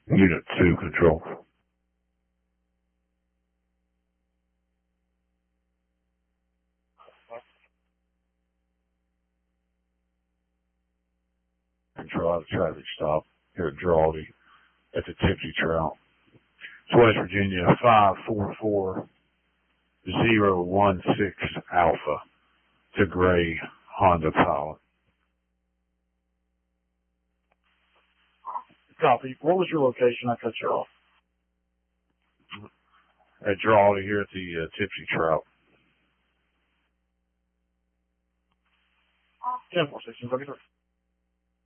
Unit 2 control. Control out of traffic stop here at Drawley at the Tipsy Trout. It's West Virginia 544-016 Alpha. It's a gray Honda Pilot. Copy. What was your location? I cut you off. At Drawley here at the Tipsy Trout. 10-4, 16,